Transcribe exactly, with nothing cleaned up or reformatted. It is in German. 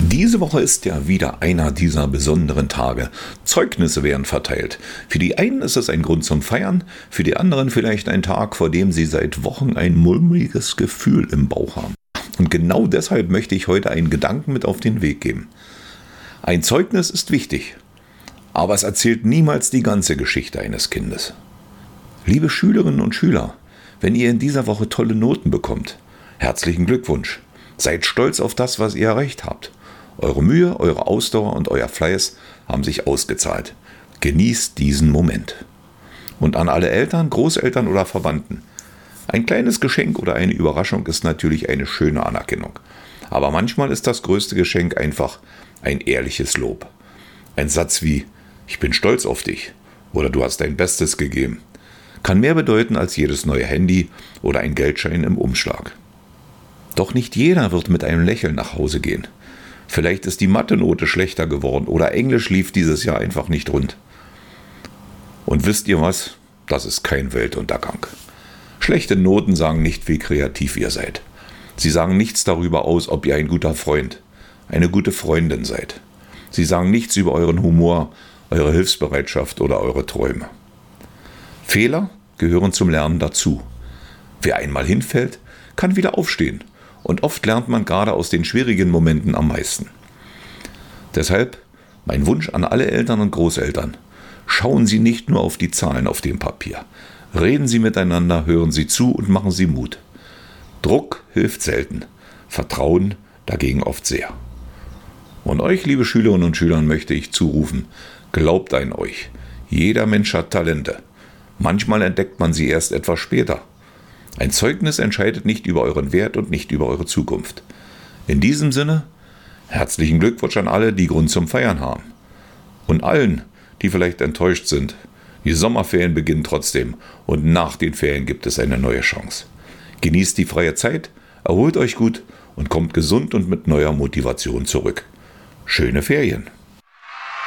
Diese Woche ist ja wieder einer dieser besonderen Tage. Zeugnisse werden verteilt. Für die einen ist es ein Grund zum Feiern, für die anderen vielleicht ein Tag, vor dem sie seit Wochen ein mulmiges Gefühl im Bauch haben. Und genau deshalb möchte ich heute einen Gedanken mit auf den Weg geben. Ein Zeugnis ist wichtig, aber es erzählt niemals die ganze Geschichte eines Kindes. Liebe Schülerinnen und Schüler, wenn ihr in dieser Woche tolle Noten bekommt, herzlichen Glückwunsch. Seid stolz auf das, was ihr erreicht habt. Eure Mühe, eure Ausdauer und euer Fleiß haben sich ausgezahlt. Genießt diesen Moment. Und an alle Eltern, Großeltern oder Verwandten. Ein kleines Geschenk oder eine Überraschung ist natürlich eine schöne Anerkennung. Aber manchmal ist das größte Geschenk einfach ein ehrliches Lob. Ein Satz wie, ich bin stolz auf dich oder du hast dein Bestes gegeben, kann mehr bedeuten als jedes neue Handy oder ein Geldschein im Umschlag. Doch nicht jeder wird mit einem Lächeln nach Hause gehen. Vielleicht ist die Mathe-Note schlechter geworden oder Englisch lief dieses Jahr einfach nicht rund. Und wisst ihr was? Das ist kein Weltuntergang. Schlechte Noten sagen nicht, wie kreativ ihr seid. Sie sagen nichts darüber aus, ob ihr ein guter Freund, eine gute Freundin seid. Sie sagen nichts über euren Humor, eure Hilfsbereitschaft oder eure Träume. Fehler gehören zum Lernen dazu. Wer einmal hinfällt, kann wieder aufstehen. Und oft lernt man gerade aus den schwierigen Momenten am meisten. Deshalb mein Wunsch an alle Eltern und Großeltern. Schauen Sie nicht nur auf die Zahlen auf dem Papier. Reden Sie miteinander, hören Sie zu und machen Sie Mut. Druck hilft selten, Vertrauen dagegen oft sehr. Und euch, liebe Schülerinnen und Schüler, möchte ich zurufen, glaubt an euch. Jeder Mensch hat Talente. Manchmal entdeckt man sie erst etwas später. Ein Zeugnis entscheidet nicht über euren Wert und nicht über eure Zukunft. In diesem Sinne, herzlichen Glückwunsch an alle, die Grund zum Feiern haben. Und allen, die vielleicht enttäuscht sind. Die Sommerferien beginnen trotzdem und nach den Ferien gibt es eine neue Chance. Genießt die freie Zeit, erholt euch gut und kommt gesund und mit neuer Motivation zurück. Schöne Ferien!